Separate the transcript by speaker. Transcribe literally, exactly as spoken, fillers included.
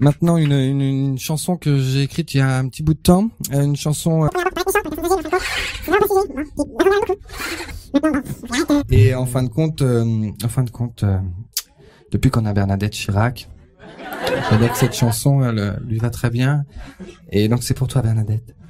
Speaker 1: Maintenant, une, une, une chanson que j'ai écrite il y a un petit bout de temps, euh, une chanson. Euh... Et en fin de compte, euh, en fin de compte, euh, depuis qu'on a Bernadette Chirac, je dirais que cette chanson, elle, lui va très bien. Et donc c'est pour toi, Bernadette.